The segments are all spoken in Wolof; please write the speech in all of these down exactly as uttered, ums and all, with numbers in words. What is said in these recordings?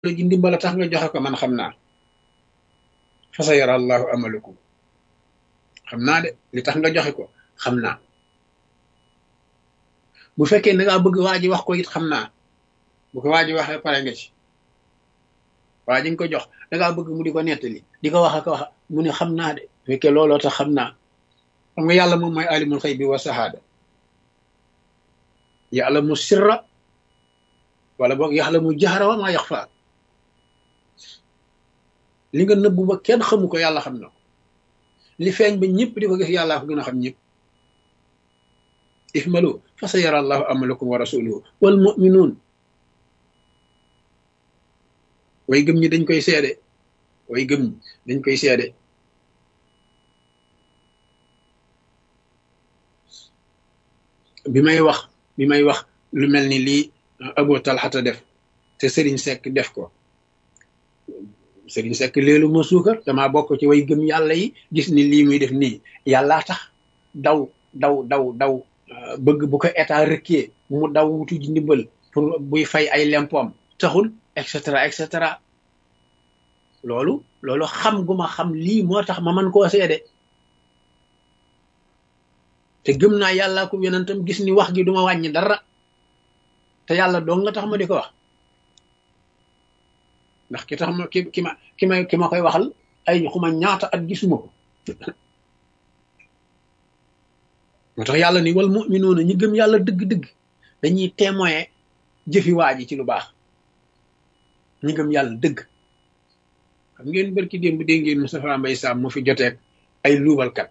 ji ndimbala tax nga joxe ko man xam naa fa sa yara allahu amalukum xam naa de li tax nga joxe ko xam naa bu fekkee da ngaa bëgg waa ji wax ko it xam naa bu ko waa ji waxee pare nga ci waa ji nga ko jox da ngaa bëgg mu di ko nettali di ko wax ak wax mu ne xam naa de bu fekkee looloo tax xam naa xam nga yàlla moom mooy alimul xëy bi wa sahaada yàlla mu sirra wala boog yàlla mu jaxara wa maa yaxfa li nga nëbbu ba kenn xamu ko yàlla xam na ko li feeñ ba ñëpp di ko gis yàllaa ko gën a xam ñëpp ihmalu fa sa yara allahu amalakum wa rasuluhu wal muminuun way gëm ñi dañ koy seede way gëm ñi dañ koy seede bi may wax bi may wax lu mel ni lii Abu Talhata def te Serigne Seck def ko Serigne Seck léelu ma suukar damaa bokk ci way gëm yàlla yi gis ni lii muy def nii yàllaa tax daw daw daw daw bëgg bu ko état rëkkee mu daw wutu ji ndimbal pour buy fay ay lempoom taxul et cetera et cetera loolu loolu xam gu ma xam lii moo tax ma man koo seede te gëm naa yàllaa ko yonentam gis ni wax gi duma wàññi dara te yàlla dong nga tax ma di ko wax ndax ki tax ma ki ki ma ki ma ki ma koy waxal ay xuma ñaata at gisuma ko moo tax yàlla ni wal mu'minuuna ñi gëm yàlla dëgg-dëgg dañuy témoin jëfi waa ji ci lu baax ñi gëm yàlla dëgg xam ngeen barki démb dégg ngeen Moustapha Mbaye Sam mu fi joteeg ay luubalkat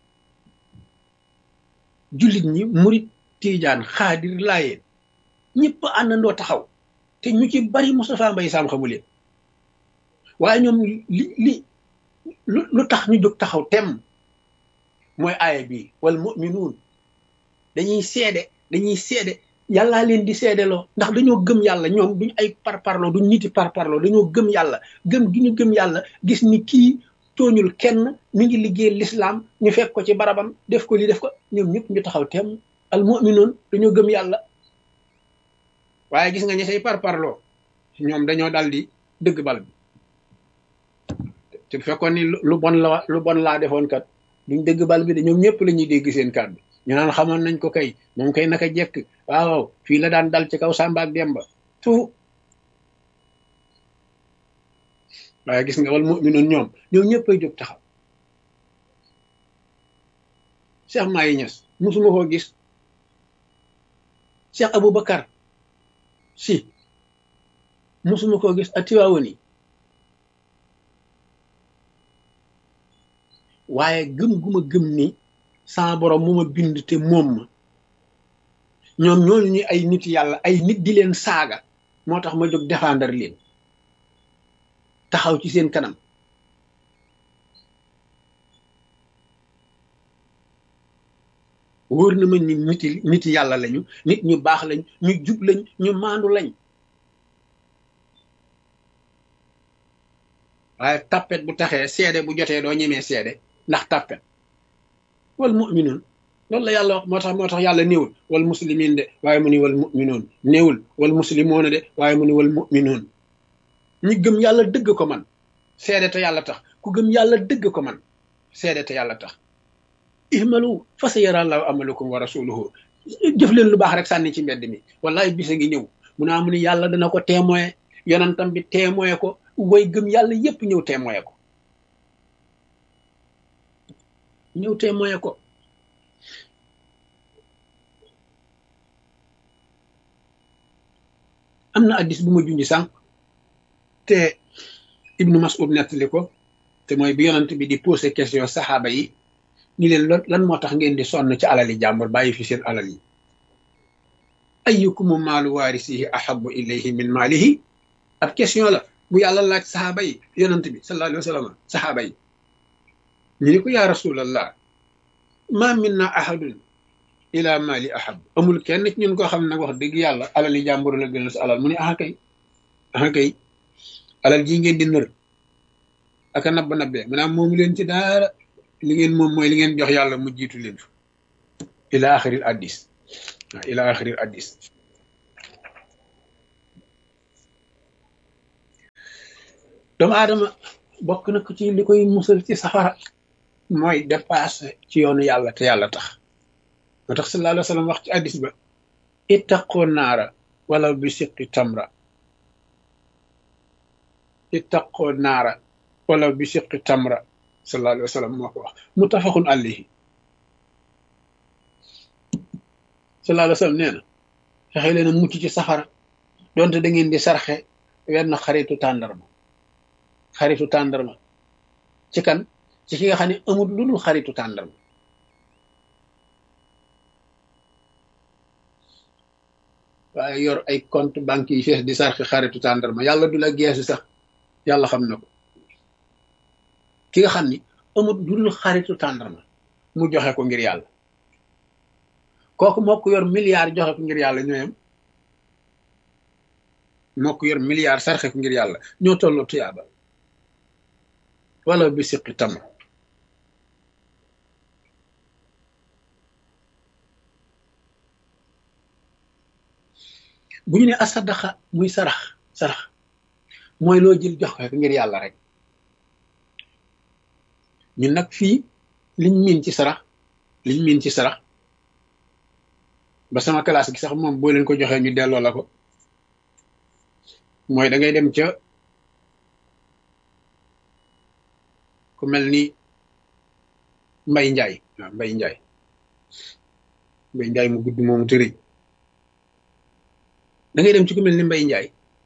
jullit ñi murit tiijaan xaadir laayeen ñëpp àndandoo taxaw te ñu ci bari Moustapha Mbaye Sam xamu leen waaye ñoom li li lu lu tax ñu jóg taxaw tem mooy aaya bii wal mu'minuun dañuy seede dañuy seede yàllaa leen di seedeloo ndax dañoo gëm yàlla ñoom duñ ay parparloo duñ niti parparloo dañoo gëm yàlla gëm gi ñu gëm yàlla gis ni kii tooñul kenn mi ngi liggéey lislaam ñu fekk ko ci barabam def ko li def ko ñoom ñëpp ñu taxaw tem al mu'minuun dañoo gëm yàlla waaye gis nga ñi say parparloo ñoom dañoo dal di dëgg bal bi te bu fekkoon ni lu bon la lu bon laa defoon kat duñ dëgg bal bi de ñoom ñëpp la ñuy dégg seen kàddu ñu naan xamoon nañ ko kay moom kay naka jekk waaw fii la daan dal ci kaw Samba ak Demba tout waaye gis nga wal mu'minuun ñoom ñoom ñëpp ay jóg taxaw Cheikh Mahi Niass musuma koo gis Cheikh Aboubacar si musuma koo gis a Tiwaawani waaye gëm gu ma gëm ni sama borom mu ma bind te moom ma ñoom ñooñu ñu ay nit yàlla ay nit di leen saaga moo tax ma jóg défendre leen taxaw ci seen kanam wóor na ma ni niti nit yàlla lañu nit ñu baax lañ ñu jub lañ ñu maandu lañ waaye tappet bu taxee seede bu jotee doo ñemee seede ndax tàppet wal mu'minuun loolu la yàlla wax moo tax moo tax yàlla néewul wal muslimiin de waaye mu ni wal mu'minuun néewul wal muslimoona de waaye mu ni wal mu'minuun ñi gëm yàlla dëgg ko man seede te yàlla tax ku gëm yàlla dëgg ko man seede te yàlla tax ihmalu fa sayara allahu amalakum wa rasuluhu jëf leen lu baax rek sànni ci mbedd mi wallahi bisa ngi ñëw mu naa mu ni yàlla dana ko témoin yonentam bi témoin ko way gëm yàlla yépp ñëw témoin ko ñëw témoin ko am na addis bu ma junji sànq te Ibnu Mas'ud nettali ko te mooy bi yonent bi di posé question saxaaba yi ni leen lan moo tax ngeen di sonn ci alali jàmbur bàyyi fi seen alal yi ayyukumu maalu waarisihi ahabbu ilayhi min maalihi ab question la bu yàlla laaj saxaaba yi yonent bi sallallahu alayhi wa sallam saxaaba yi ñu ni ko yaa rasulallah ma minna ahadun ila mali ahab amul kenn ci ñun koo xam ne nag wax dëgg yàlla alali jàmbur la gënal sa alal mu ne aha kay aha kay alal ji ngeen di nër aka nabba nabbee maanaam moomu leen ci dara li ngeen moom mooy li ngeen jox yàlla mu jiitu leen fa ila axiril addis waaw ila axiril addis doomu aadama bokk na ko ci li koy musal ci safara mooy dépassé ci yoonu yàlla te yàlla tax moo tax sallallahu alayhi wa sallam wax ci addis ba ittaqoo naara wala bi siqi tamra ittaqoo naara wala bi siqi tamra sallallahu alayhi wa sallam moo ko wax muttafaqun alayhi sallallahu alayhi wa sallam nee na fexe leen a mucc ci safara donte da ngeen di sarxe wenn xaritu tàndarma xaritu tàndarma ci kan ci ki nga xam ne amul lu dul xaritu tàndarma waaye yor ay compte banque yi fees di sarxe xaritu tàndarma yàlla du la geesu sax yàlla xam na ko ki nga xam ni amul lu dul xaritu tàndarma mu joxe ko ngir yàlla kooku moo ko yor milliard joxe ko ngir yàlla ñooyam moo ko yor milliard sarxe ko ngir yàlla ñoo tolloo tuyaaba wala bi siqi tam bu ñu ne asadaxa muy sarax sarax mooy loo jël jox ko ngir yàlla rek ñun nag fii liñ miin ci sarax liñ miin ci sarax ba sama classe gi sax moom boo leen ko joxee ñu delloo la ko mooy da ngay dem ca ku mel ni Mbay Njaay waaw Mbay Njaay Mbay Njaay mu gudd moomu tëri da ngay dem ci ku mel ni Mbay Njaay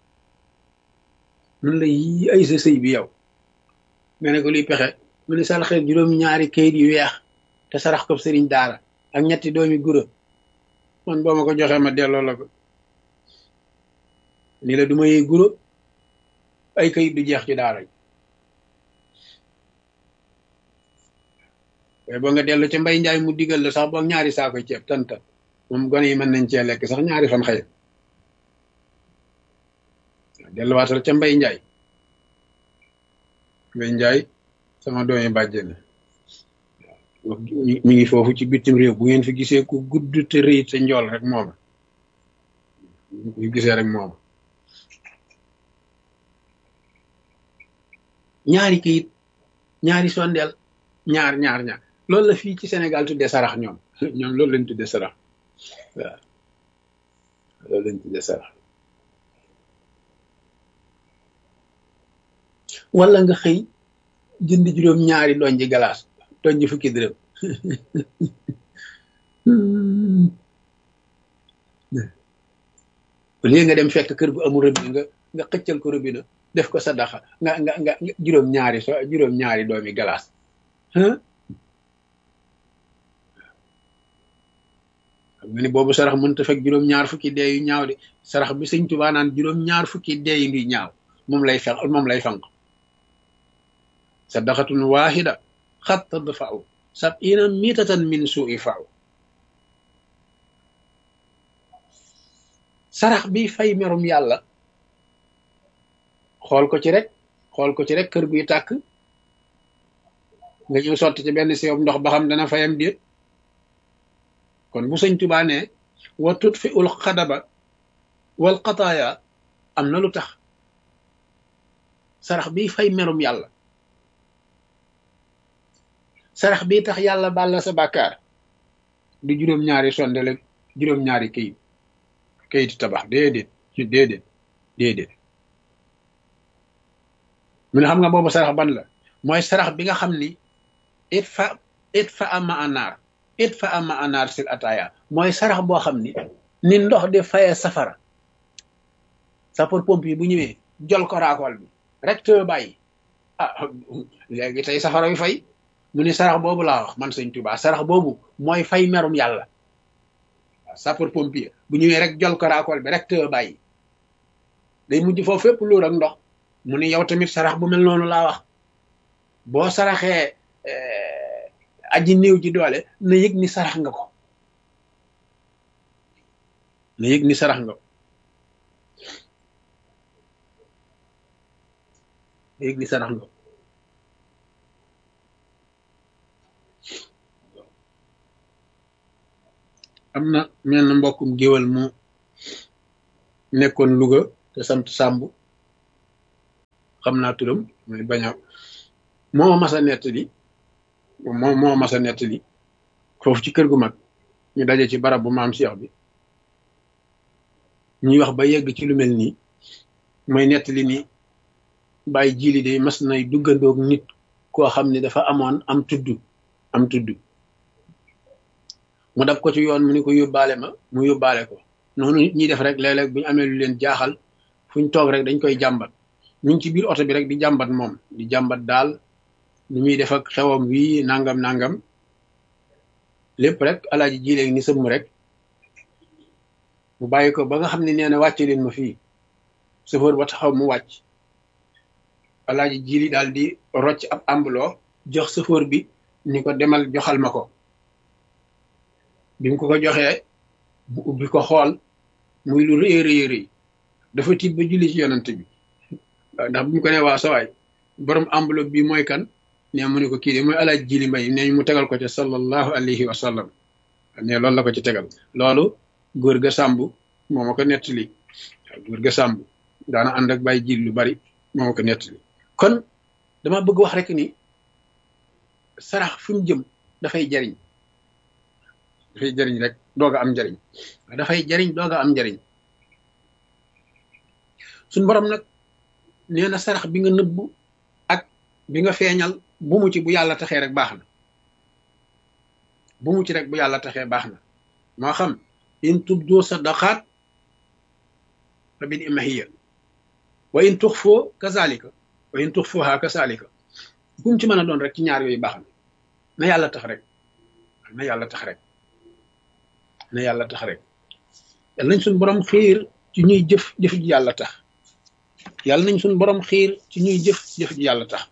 mun la yi ay sa sëy bi yow nga ne ko luy pexe mu ne saraxe juróom ñaari kayit yu weex te sarax ko sëriñ daara ak ñetti doomi gura man boo ma ko joxee ma delloo la ko ni la du ma yee guro ay kayit du jeex ci daara waaye boo nga dellu ca Mbay Njaay mu digal la sax boog ñaari saako ceeb tanta moom gone yi mën nañ cee lekk sax ñaari fan xëy delluwaatal ca Mbay Njaay Mbay Njaay sama doomi bàjjena mi ngi foofu ci bitim réew bu ngeen fi gisee ku gudd te rëy te njool rek moom ñu gisee rek moom ñaari kayit ñaari sondeel ñaar ñaar ñaar loolu la fii ci Sénégal tuddee sarax ñoom ñoom loolu lañ tuddee sarax waaw loolu lañ tuddee sarax wala nga xëy jënd juróom ñaari doñ ji galaas doñ ji fukki dërëm léegi nga dem fekk kër gu amul robinet nga nga xëccal ko robinet def ko sadaxa nga nga nga juróom ñaari so juróom ñaari doomi galaas xam nga ni boobu sarax mënta fekk juróom ñaar fukki dee yu ñaaw de sarax bi sëñ Tuubaa naan juróom ñaar fukki dee yu ñaaw moom lay fex moom lay fanq sadaxatun waahida xat tadfa'u sab'ina mitatan min su'i fa'u sarax bi fay merum yàlla xool ko ci rek xool ko ci rek kër guy tàkk nga ñëw sotti ci benn siyob ndox ba xam dana fayam déet kon bu sëñ Tuubaa ne wa tutfi ul xadaba wal qataaya am na lu tax sarax bi fay merum yàlla sarax bi tax yàlla baal la sa bàkkaar du juróom-ñaari sondele juróom-ñaari kayit kayiti tabax déedéet ci déedéet déedéet mu ne xam nga boobu sarax ban la mooy sarax bi nga xam ni it fa it fa ama anaar it fa ama anaar sil ataaya mooy sarax boo xam ni ni ndox di fayee safara sapeur pompier bu ñëwee jol ko raakool bi rek te bàyyi ah léegi tey safara wi fay mu ni sarax boobu laa wax man sëñ Tuubaa sarax boobu mooy fay merum yàlla waaw sapeur pompier bu ñëwee rek jol ko raakool bi rek te bàyyi day mujj foofu fépp luur ak ndox mu ni yow tamit sarax bu mel noonu laa wax boo saraxee aji néew ji doole na yëg ni sarax nga ko na yëg ni sarax nga ko na yëg ni sarax nga ko am na mel na mbokkum géwal mu nekkoon Louga te sant Sàmb xam naa turam muy bañ a moo mas a nettali moo moo mas a nettali foofu ci kër gu mag ñu daje ci barab bu maam Cheikh bi ñuy wax ba yegg ci lu mel nii mooy nettali ni bàyyi jiili de mas nay duggandoog nit koo xam ne dafa amoon am tudd am tudd mu dab ko ci yoon mu ni ko yóbbaale ma mu yóbbaale ko noonu nit ñi def rek léeg-léeg bu ñu amee lu leen jaaxal fu ñu toog rek dañ koy jàmbat ñu ngi ci biir oto bi rek di jàmbat moom di jàmbat daal ni muy def ak xewam wii nangam nangam lépp rek alaaji jiileeg ni sëmm rek mu bàyyi ko ba nga xam ne nee na wàcce leen ma fii chauffeur ba taxaw mu wàcc alaaji jiili daal di rocc ab ambuloo jox chauffeur bi ni ko demal joxal ma ko bi mu ko ko joxee bu ubbi ko xool muy lu rëy rëy rëy dafa tiit ba julli ci yonante bi ndax bu mu ko nee waa sawaay borom enveloppe bi mooy kan ne mu ne ko kii de mooy alaaj jili mbay ne mu tegal ko ci sallallahu alayhi wa sallam ne loolu la ko ci tegal loolu góor ga sàmb moo ma ko nettali góor ga sàmb daana ànd ak bàyyi jil lu bari moo ma ko nettali kon dama bëgg wax rek ni sarax fi mu jëm dafay jariñ dafay jariñ rek dooga am njariñ dafay jariñ dooga am njariñ suñ borom nag nee na sarax bi nga nëbbu ak bi nga feeñal bu mu ci bu yàlla taxee rek baax na bu mu ci rek bu yàlla taxee baax na moo xam in tubdu sadaqaat fa bi ni'mahiya wa in tuxfoo kazalika wa in tuxfuha kazalika bu mu ci mën a doon rek ci ñaar yooyu baax na na yàlla tax rek na yàlla tax rek na yàlla tax rek yàlla nañ suñ borom xiir ci ñuy jëf jëf ji yàlla tax yàlla nañ suñ borom xiir ci ñuy jëf jëf ji yàlla tax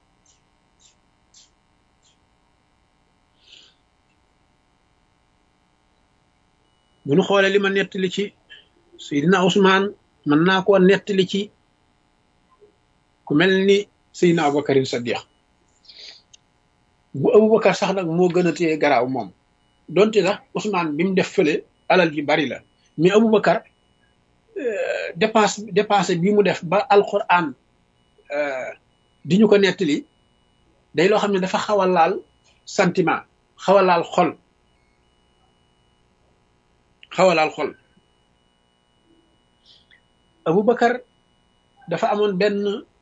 bu ñu xoolee li ma nettali ci Seydina Ousmane mën naa koo nettali ci ku mel ni Seydina Aboubacarin Sadiq bu Aboubacar sax nag moo gën a téye garaaw moom donte sax Ousmane bi mu def fële alal ji bari la mais Aboubacar dépense dépense bi mu def ba alquran di ñu ko nettali day loo xam ne dafa xaw a laal sentiment xaw a laal xol xaw a laal xol Aboubacar dafa amoon benn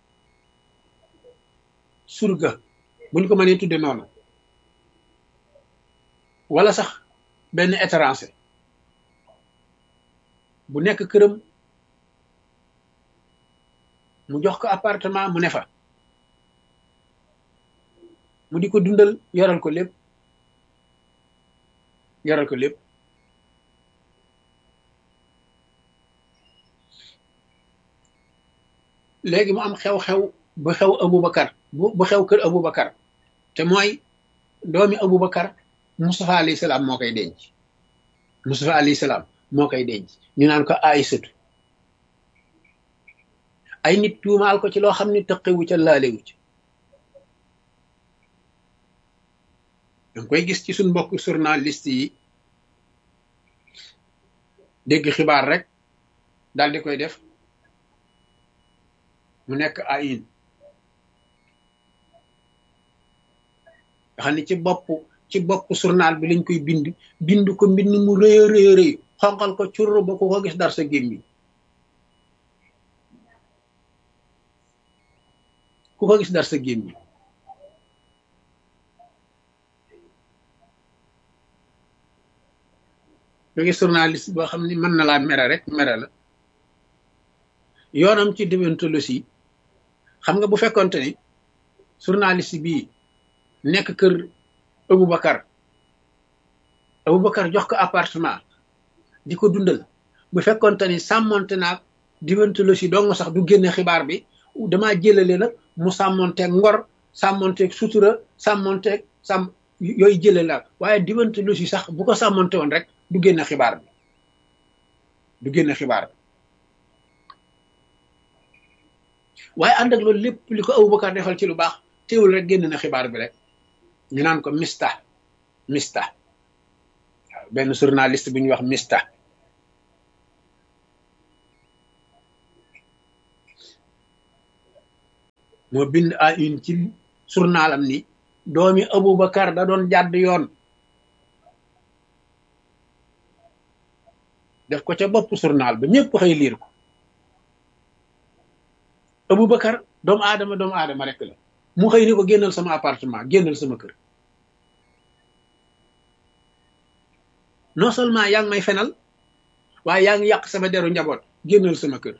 surga buñ ko mënee tudde noonu wala sax benn étranger bu nekk këram mu jox ko appartement mu ne fa mu di ko dundal yoral ko lépp yoral ko lépp léegi mu am xew-xew bu xew Aboubacar bu bu xew kër Aboubacar te mooy doomi Aboubacar Moustapha alayhi salaam moo koy denc Moustapha alayhi salaam moo koy denc ñu naan ko Aysatu ay nit tuumaal ko ci loo xam ne tëqewu ca laalewu ci danga koy gis ci suñ mbokk journaliste yi dégg xibaar rek daal di koy def mu nekk ayin nga xam ne ci bopp ci bopp journal bi lañ koy bind bind ko mbind mu rëy a rëy rëy xonqal ko curr ba ku ko gis dar sa gémmi ku ko gis dar sa gémmi nga gis journaliste boo xam ne mën na laa mere rek mere la yoonam ci déontologie xam nga bu fekkonte ni journaliste bii nekk kër Aboubacar Aboubacar jox ko appartement di ko dundal bu fekkonte ni sàmmonte naag déontologie dong sax du génne xibaar bi damaa jëlale la mu sàmmonteeg ngor sàmmonteeg sutura sàmmonteeg sàmm yooyu jële la waaye déontologie sax bu ko sàmmonte woon rek du génne xibaar bi du génne xibaar bi waaye ànd ak loolu lépp li ko Aboubacar defal ci lu baax teewul rek génn na xibaar bi rek ñu naan ko mista mista waaw benn journaliste bu ñuy wax mista moo bind à une ci journalam ni doomi Aboubacar da doon jàdd yoon def ko ca bopp journal ba ñëpp xëy liir ko Aboubacar doomu aadama doomu aadama rek la mu xëy ni ko génnal sama appartement génnal sama kër non seulement yaa ngi may fenal waaye yaa ngi yàq sama deru njaboot génnal sama kër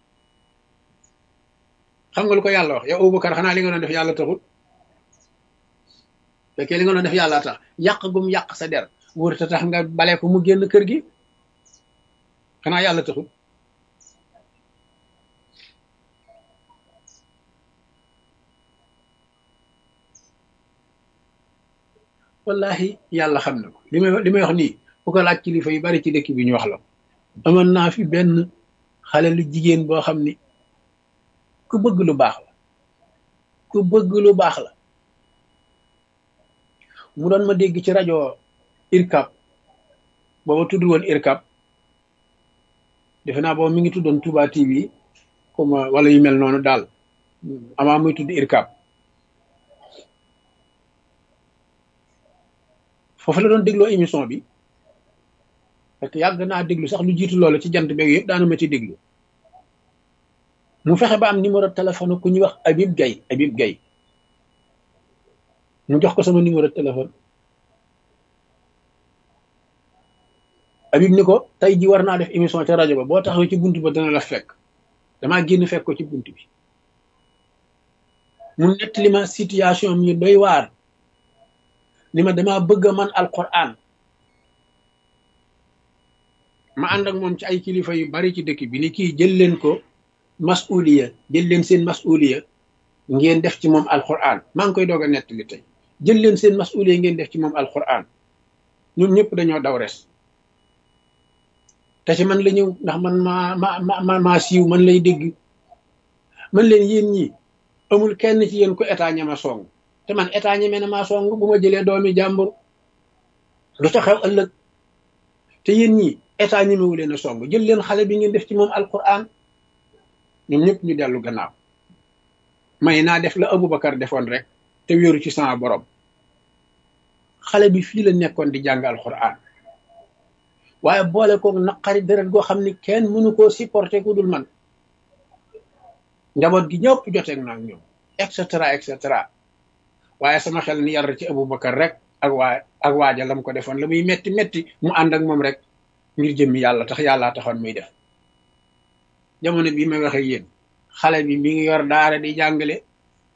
xam nga lu ko yàlla wax yow Aboubacar xanaa li nga doon def yàlla taxul fekkee li nga doon def yàlla tax yàq gum yàq sa der wóor ta tax nga bale ko mu génn kër gi xanaa yàlla taxul wallahi yàlla xam na ko li may li may wax nii fu ko laaj kilifa yu bari ci dëkk bi ñu wax la amoon naa fi benn xale lu jigéen boo xam ni ku bëgg lu baax la ku bëgg lu baax la mu doon ma dégg ci rajo IRCAP booba tudd woon IRCAP defe naa booba mi ngi tuddoon Touba T V comme wala yu mel noonu daal amaa muy tudd IRCAP foofu la doon dégloo émission bi parce que yàgg naa déglu sax lu jiitu loolu ci jant beeg yëpp daana ma ci déglu mu fexe ba am numéro téléphone ku ñuy wax Habib Gaye Habib Gaye mu jox ko sama numéro téléphone Habib ni ko tey ji war naa def émission ca rajo ba boo taxaw ci bunt ba dana la fekk damaa génn fekk ko ci bunt bi mu nettali ma situation mi doy waar ni ma damaa bëgg a man alquran ma ànd ak moom ci ay kilifa yu bari ci dëkk bi ni kii jël leen ko masuliya jël leen seen masuliya ngeen def ci moom alquran maa ngi koy doog a nettali tey jël leen seen masuliya ngeen def ci moom alquran ñun ñëpp dañoo daw res te ci man la ñëw ndax man maa ma ma maa siiw man lay dégg man leen yéen ñi amul kenn ci yéen ko état ñama song te man état ñeme na maa song bu ma jëlee doomi jàmbur lu ta xew ëllëg te yéen ñi état ñemewu leen a song jël leen xale bi ngeen def ci moom alquran ñoom ñëpp ñu dellu gannaaw may naa def la Aboubacar defoon rek te wéeru ci sama borom xale bi fii la nekkoon di jàng alquran waaye boole koog naqari deret goo xam ni kenn mënu koo supporter ku dul man njaboot gi ñëpp joteeg naa ñoom et cetera et cetera waaye sama xel ni yar ci Aboubacar rek ak waa ak waaja lam ko defoon la muy metti metti mu ànd ak moom rek ngir jëmmi yàlla tax yàllaa taxoon muy def jamono bii may waxe yéen xale bi mi ngi yor daara di jàngale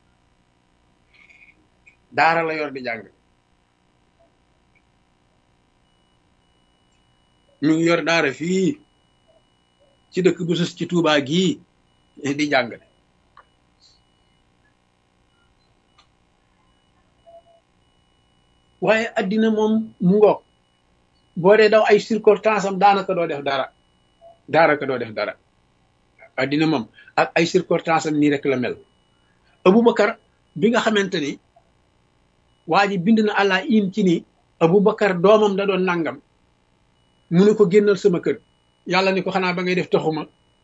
daara la yor di jàngale mi ngi yor daara fii ci dëkk bu sus ci Touba gii di jàngale waaye addina moom mu ngoog boo dee daw ay circonstance am daanaka doo def dara daanaka doo def dara addina moom ak ay circonstance am nii rek la mel Aboubacar bi nga xamante ni waa ji bind na àlla in ci ni Aboubacar doomam da doon nangam mu ne ko génnal sama kër yàlla ni ko xanaa ba ngay def taxuma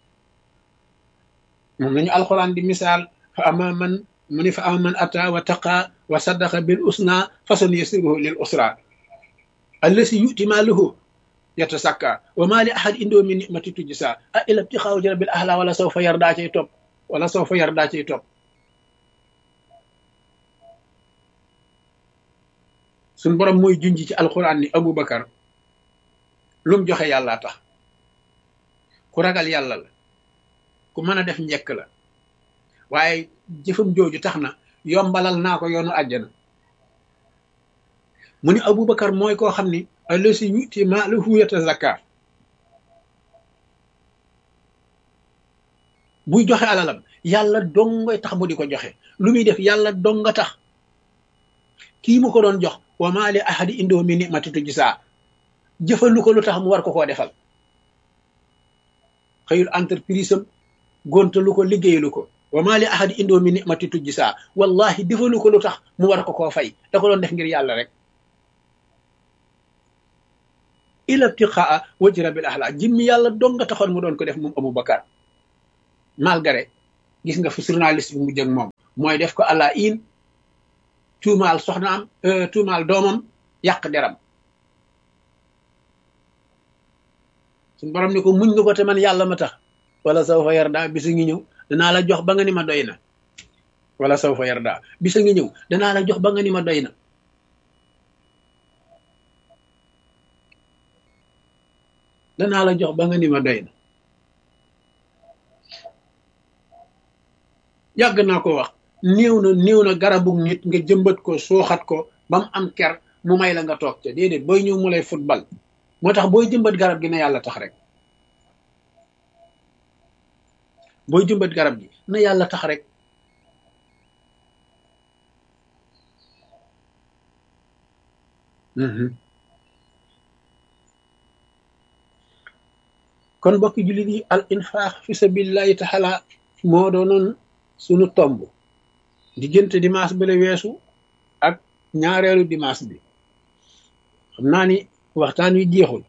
moom nañu alxuraan di misaal fa ama man mu ni fa ama man ata wa taqa wa saddaqa bil usna fasan yasiruhu lil usra allasi yuti maalahu yatasakka wa ma li ahad indoo min nimati tujsa a ila ibtixaaw jarabil ahla wala sawfa yardaa cay topp wala sawfa yardaa cay topp suñ borom mooy junj ci alxuraan ni Aboubacar lum joxe yàlla tax ku ragal yàlla la ku mën a def njekk la waaye jëfam jooju tax na yombalal naa ko yoonu àjjana mu ni Aboubacar mooy koo xam ni allasi yuti maalahu yatazakka buy joxe alalam yàlla dongoy tax mu di ko joxe lu muy def yàlla donga tax kii mu ko doon jox wa maa li ahadi indoo min nimati tujsaa jëfalu ko lu tax mu war ko koo defal xëyul entreprise am gontalu ko liggéeyalu ko wa maa li ahadi indoo min nimati tujsaa wallahi defalu ko lu tax mu war ko koo fay da ko doon def ngir yàlla rek ila ibtiqaa wajhi rabbil ahla jimmi yàlla dong nga taxoon mu doon ko def moom Aboubacar malgré gis nga fu journaliste bi mu jëg moom mooy def ko àlla in tuumaal soxnaam tuumaal doomam yàq deram suñu borom ni ko muñ nga ko te man yàlla ma tax wala saw fa yarda bisa ngi ñëw danaa la jox ba nga ni ma doy na wala saw fa yarda bisa ngi ñëw danaa la jox ba nga ni ma doy na danaa la jox ba nga ni ma doy na yàgg naa ko wax néew na néew na garabu nit nga jëmbat ko suuxat ko ba mu am ker mu may la nga toog ca déedéet booy ñëw mu lay football moo tax booy jëmbat garab gi na yàlla tax rek booy jëmbat garab gi na yàlla tax rek kon mbokki jullit yi al infaq fi sabilillahi taala moo doonoon sunu tomb diggante dimanche bale weesu ak ñaareelu dimanche bi xam naa ni waxtaan wi jeexul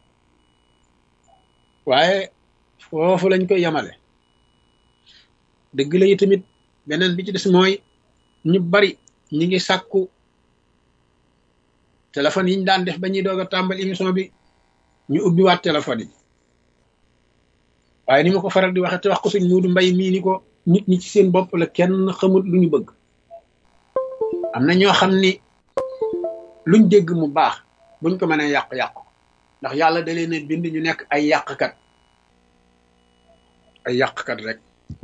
waaye foofu lañ koy yamale dëgg la yi tamit beneen bi ci des mooy ñu bari ñi ngi sàkku téléphone yi ñu daan def ba ñuy doog a tàmbali émission bi ñu ubbiwaat téléphone yi waaye ni ma ko faral di waxe te wax ko suñ Muudu Mbay mii ni ko nit ñi ci seen bopp la kenn xamul lu ñu bëgg am na ñoo xam ni luñ dégg mu baax buñ ko mënee yàq-yàq ndax yàlla da leen a bind ñu nekk ay yàqkat ay yàqkat rek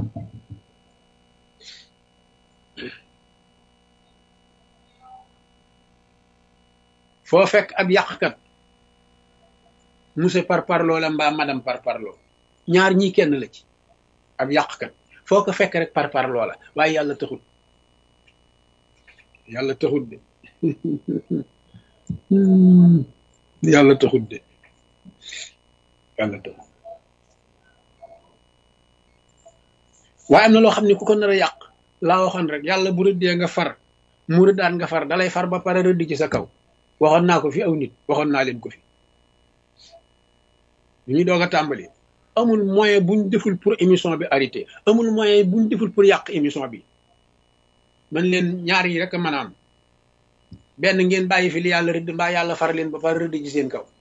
foo fekk ab yàqkat monsieur par parloo la mbaa madame par parloo ñaar ñii kenn la ci ab yàqkat foo ko fekk rek par parloo la waaye yàlla taxut yàlla taxut de yàlla taxut de yàlla taxut waaye am na loo xam ne ku ko nar a yàq laa waxoon rek yàlla bu rëddee nga far mu rëddaan nga far dalay far ba pare rëdd ci sa kaw waxoon naa ko fi aw nit waxoon naa leen ko fi bu ñuy doog a tàmbali amul moyen buñ deful pour émission bi arrêté amul moyen buñ deful pour yàq émission bi man leen ñaar yi rek a mën a am benn ngeen bàyyi fi li yàlla rëdd mbaa yàlla far leen ba pare rëdd ci seen kaw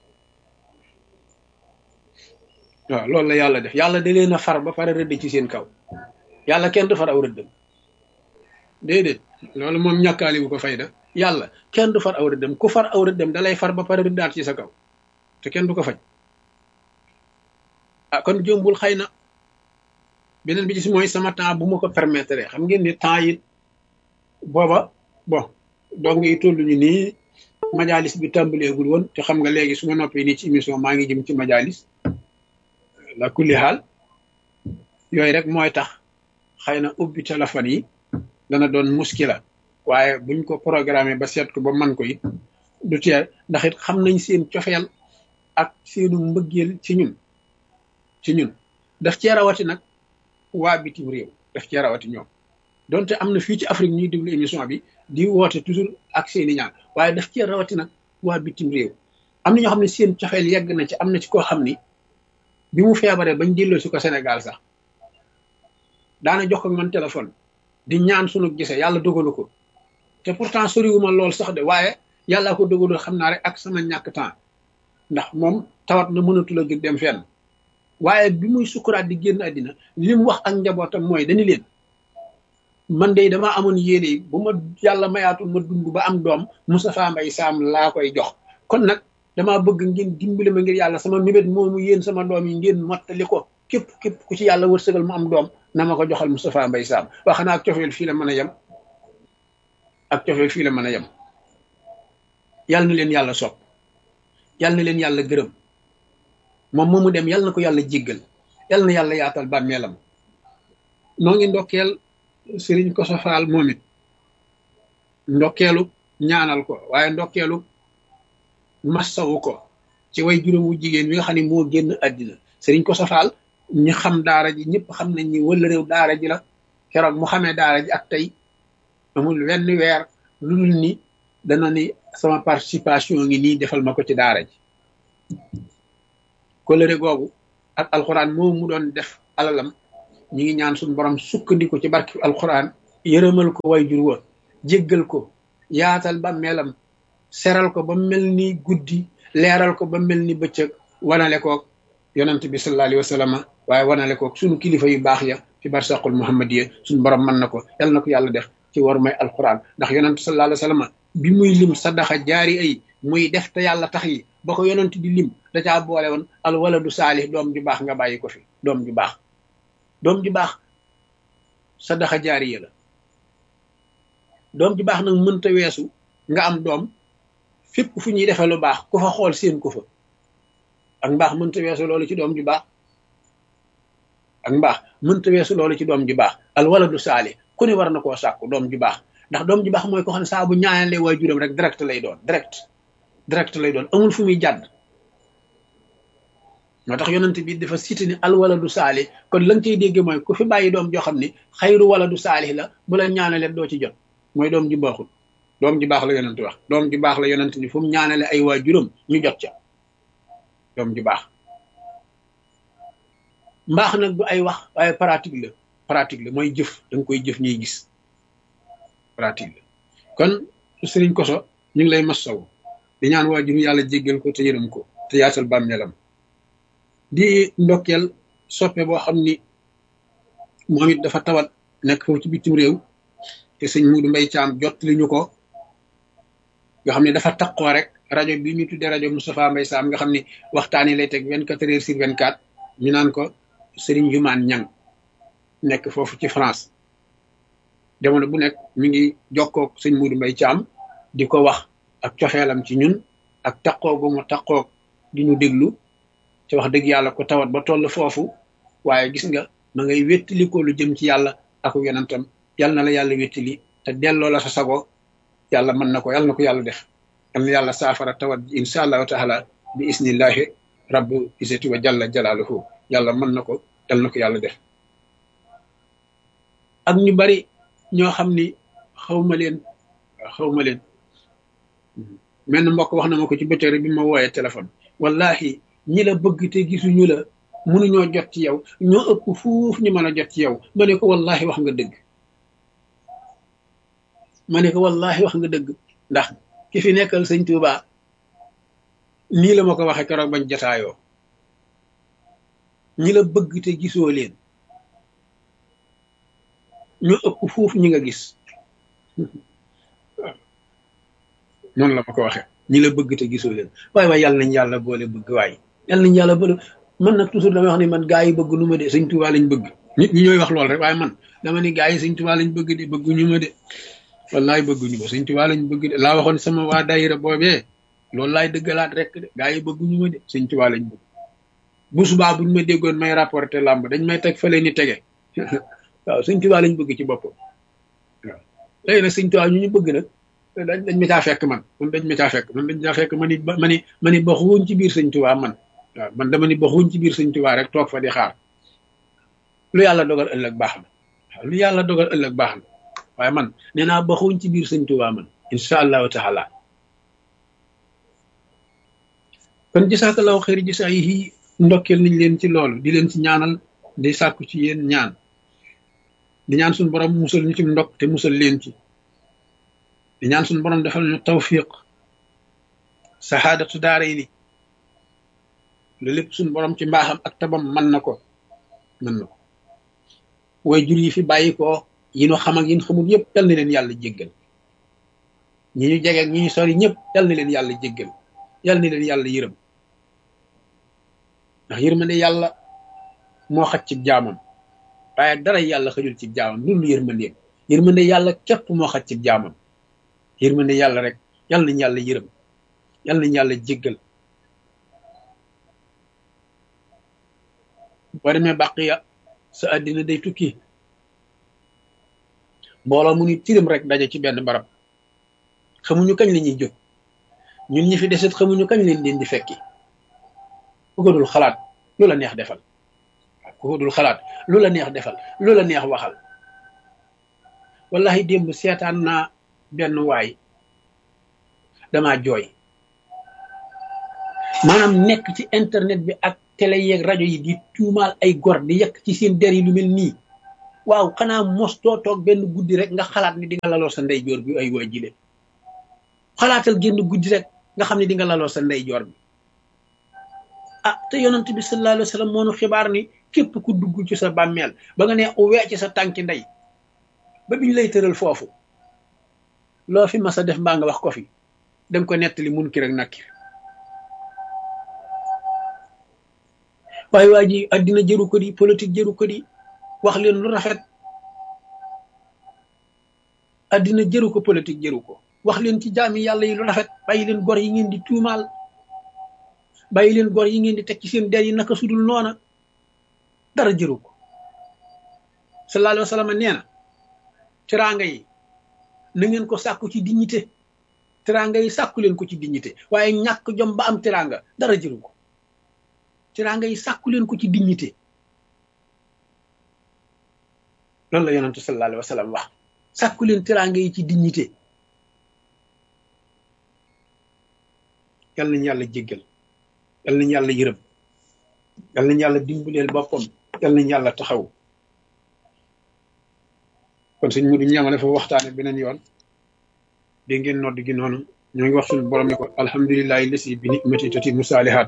waaw loolu la yàlla def yàlla da leen a far ba pare rëdd ci seen kaw yàlla kenn du far aw rëddam déedéet loolu moom ñàkkaali bu ko fayda yàlla kenn du far aw rëddam ku far aw rëddam da lay far ba pare rëddaat ci sa kaw te kenn du ko faj ah kon jombul xëy na beneen bi ci mooy sama temps bu ma ko permettre xam ngeen ni temps yi booba bon donc yi toll ñu nii majalis bi tàmbaleegul woon te xam nga léegi su ma noppee nii ci émission maa ngi jëm ci majalis la kulli xaal yooyu rek mooy tax xëy na ubbi téléphone yi dana doon muskila waaye buñ ko programmé ba seet ko ba man ko it du teel ndax it xam nañ seen cofeel ak seenu mbëggeel ci ñun ci ñun daf cee rawati nag waa bitim réew daf cee rawati ñoom donte am na fii ci Afrique ñuy déglu émission bi di woote toujours ak seeni ñaan waaye daf cee rawati nag waa bitim réew am na ñoo xam ne seen cofeel yegg na ci am na ci koo xam ni bi mu feebaree bañ delloo si ko Sénégal sax daana jox ko man téléphone di ñaan sunu gisee yàlla dogalu ko te pourtant soriwuma lool sax de waaye yàlla ko dogalu xam naa rek ak sama ñàkk temps ndax moom tawat na mënatul a jóg dem fenn waaye bi muy sukuraat di génn àddina li mu wax ak njabootam mooy dañu leen man de damaa amoon yéene bu ma yàlla mayaatul ma dund ba am doom Moustapha Mbaye Sam laa koy jox kon nag damaa bëgg ngeen dimbali ma ngir yàlla sama mébét moomu yéen sama doom yi ngeen mottali ko képp képp ku ci yàlla wërsëgal mu am doom na ma ko joxal Moustapha Mbaye Sam wax na ak cofeel fii la mën a yem ak cofeel fii la mën a yem yàlla na leen yàlla sopp yàlla na leen yàlla gërëm moom moomu dem yàlla na ko yàlla jéggal yàlla na yàlla yaatal bàmmeelam noo ngi ndokkeel Sëriñ Koso Faal moom it ndokkeelu ñaanal ko waaye ndokkeelu massawu ko ci way juróom wu jigéen wi nga xam ne moo génn àddina Sëriñ Koso Faal ñi xam daara ji ñëpp xam nañ ni wala réew daara ji la keroog mu xamee daara ji ak tey amul wenn weer lu dul ni dana ni sama participation ngi nii defal ma ko ci daara ji kolëre googu ak alxuraan moom mu doon def alalam ñi ngi ñaan suñu borom sukkandiku ci barki alxuraan yërëmal ko way jur wa jéggal ko yaatal ba melam seral ko ba mel ni guddi leeral ko ba mel ni bëccëg wanale koog yonent bi sallallahu alayhi wa sallam waaye wanale koog sunu kilifa yu baax ya fi barsaqul muhammadiya suñu borom mën na ko yal na ko yàlla def ci war may alquran ndax yonent sallallahu alayhi wa sallam bi muy lim sadaxa jaari ay muy def te yàlla tax yi ba ko yonent di lim da caa boole woon al waladu saalih doom ju baax nga bàyyi ko fi doom ju baax doom ju baax sadaxa jaariya la doom ju baax nag mënta weesu nga am doom fépp fu ñuy defee lu baax ku fa xool seen ko fa ak mbaax mënta weesu loolu ci doom ju baax ak mbaax mënta weesu loolu ci doom ju baax al waladu saalih ku ne war na koo sàkku doom ju baax ndax doom ju baax mooy ko xam ne saa bu ñaanalee waajuram rek direct lay doon direct direct lay doon amul fu muy jàdd moo tax yonent bi dafa cité ni al waladu saalih kon la nga cay dégge mooy ku fi bàyyi doom joo xam ni xayru waladu saalih la bu la ñaanalee doo ci jot mooy doom ji baaxul doom ji baax la yonent wax doom ji baax la yonent ni fu mu ñaanale ay waajuram ñu jot ca doom ji baax mbaax nag du ay wax waaye pratique la pratique la mooy jëf da nga koy jëf ñuy gis pratique la kon sëriñ Koso ñu ngi lay masaw di ñaan waajur yàlla jéggal ko te yërëm ko te yaatal bàmmeelam di ndokkeel soppe boo xam ni moom it dafa tawat nekk foofu ci bitim réew te sëñ Muudu Mbay Caam jot li ñu ko nga xam ne dafa taqoo rek rajo bi ñu tuddee rajo Moustapha Mbay Sam nga xam ne waxtaan yi lay teg vingt quatre heures sur vingt quatre ñu naan ko Sëriñ Jumaan Ñang nekk foofu ci France jamono bu nekk mi ngi jokkoog sëñ Muudu Mbay Caam di ko wax ak cofeelam ci ñun ak taqoo gu mu taqoog di ñu déglu te wax dëgg yàlla ko tawat ba toll foofu waaye gis nga ma ngay wéttali ko lu jëm ci yàlla ak yonentam yàlla na la yàlla wéttali te delloo la sa sago yàlla mën na ko yàlla na ko yàlla def yàlla na yàlla saafara tawat ji insha allahu taala bi isnillahi rabbu isati wa jalla jalaaluhu yàlla mën na ko yàlla na ko yàlla def ak ñu bari ñoo xam ni xawma leen xawma leen menn mbokk wax na ma ko ci bëccëg bi ma wooyee téléphone wallahi ñi la bëgg te gisuñu la mënuñoo jot ci yow ñoo ëpp fuuf ñu mën a jot ci yow ma ne ko wallahi wax nga dëgg ma ne ko wallahi wax nga dëgg ndax ki fi nekkal sëñ Tuuba nii la ma ko waxee keroog bañ jotaayoo ñi la bëgg te gisoo leen ñoo ëpp fuuf ñi nga gis noonu la ma ko waxee ñi la bëgg te gisoo leen waaye waaye yàlla nañ yàlla boole bëgg waaye yàlla nañ yàlla boole man nag toujours damay wax ni man gaa yi bëgg nu ma de sëñ Tuuba lañ bëgg nit ñi ñooy wax lool rek waaye man dama ni gaa yi sëñ Tuuba lañ bëgg de bëgguñu ma de wallaay bëgguñu ma sëñ Tuuba lañ bëgg de laa waxoon sama waa daayira boobee loolu laay dëggalaat rek de gaa yi bëgguñu ma de sëñ Tuuba lañ bëgg bu subaa buñ ma déggoon may rapporté làmb dañ may teg fële ni tege waaw sëñ Tuuba lañ bëgg ci boppam waaw léegi nag sëñ Tuuba ñu ñu bëgg nag dañ dañ ma caa fekk man man dañ ma caa fekk man dañ caa fekk man it ma ni ma ni baxuñ ci biir sëñ Tuuba man waaw man dama ni baxuñ ci biir sëñ Tuuba rek toog fa di xaar lu yàlla dogal ëllëg baax na waaw lu yàlla dogal ëllëg baax na waaye man nee naa baxuñ ci biir sëñ Tuuba man incha allahu taala kon jasaakallaahu xayri jasaa yi ndokkeel nañ leen ci loolu di leen ci ñaanal di sàkku ci yéen ñaan di ñaan suñu borom musal ñu ci ndokk te musal leen ci di ñaan suñu borom defal ñu tawfiq saxaadatu daara yi ni lu lépp suñu borom ci mbaaxam ak tabam mën na ko mën na ko way jur yi fi bàyyi ko yi ñu xam ak yi ñu xamul yëpp yal na leen yàlla jéggal ñi ñu jege ak ñi ñu sori ñëpp yal na leen yàlla jéggal yal na leen yàlla yërëm ndax yërmande yàlla moo xaj ci jaamam waaye dara yàlla xajul ci jaamam loolu yërmande yërmande yàlla képp moo xaj ci jaamam yërmande yàlla rek yal nañ yàlla yërëm yal nañ yàlla jéggal boo demee bàqiya sa àddina day tukki mbooloo mu ni tirim rek daje ci benn barab xamuñu kañ la ñuy jóg ñun ñi fi deset xamuñu kañ leen leen di fekki ku ko dul xalaat lu la neex defal ku ko dul xalaat lu la neex defal lu la neex waxal wallahi démb seetaan naa benn waay damaa jooy maanaam nekk ci internet bi ak télé yeeg rajo yi di tuumaal ay gor di yekk ci seen der yi lu mel nii waaw xanaa mos doo toog benn guddi rek nga xalaat ni di nga laloo sa ndeyjoor bi ay waa jile xalaatal génn guddi rek nga xam ne di nga laloo sa ndeyjoor bi ah te yonent bi sallallahu alayhi wa sallam moo nu xibaar ni képp ku dugg ci sa bàmmeel ba nga ne wee ci sa tànki ndey ba biñ lay tëral foofu loo fi mas a def mbaa nga wax ko fi danga ko nettali munkir ak nakir waaye waa ji addina jëru ko di politique jëru ko di wax leen lu rafet addina jëru ko politique jëru ko wax leen ci jaami yàlla yi lu rafet bàyyi leen gor yi ngeen di tuumaal bàyyi leen gor yi ngeen di teg ci seen der yi naka sudul noona dara jëru ko sallallahu alayhi wa sallam nee na teraanga yi na ngeen ko sàkku ci dignité teraanga yi sàkku leen ko ci dignité waaye ñàkk jom ba am teraanga dara jëru ko teraanga yi sàkku leen ko ci dignité loolu la yonentu sallallahu alayhi wa sallam wax sàkku leen teraanga yi ci dignité yal nañu yàlla jéggal yal nañu yàlla yërëm yal nañu yàlla dimbaleel boppam yal nañu yàlla taxaw kon sëñ Mudu ñama dafa waxtaane beneen yoon dégg ngeen nodd gi noonu ñoo ngi wax suñu borom ni ko alhamdulillahi lasi bi ni'mati tatimu saalihaat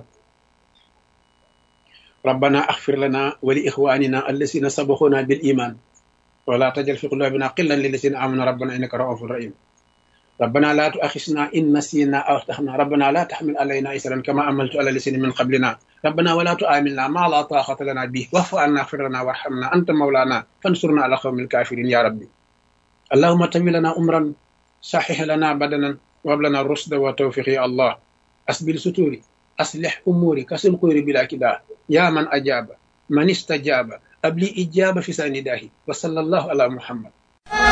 rabbana axfir lana wa li ixwanina allasina sabaxuna bil iman wala tajal fi qulubina qillan lillasina amanu rabbana innaka raufur rahim ربنا لا تؤاخذنا إن نسينا أو أخطأنا ربنا لا تحمل علينا إسرا كما عملت على الذين من قبلنا ربنا ولا تؤاملنا ما لا طاقة لنا به واعف عنا اغفر لنا وارحمنا أنت مولانا فانصرنا على قوم الكافرين يا ربي اللهم تم لنا أمرا صحح لنا بدنا وهب لنا الرشد والتوفيق يا الله أسبل ستوري أصلح أموري كسل قيري بلا كداه يا من أجاب من استجاب أبلي إجابة في سنداه وصلى الله على محمد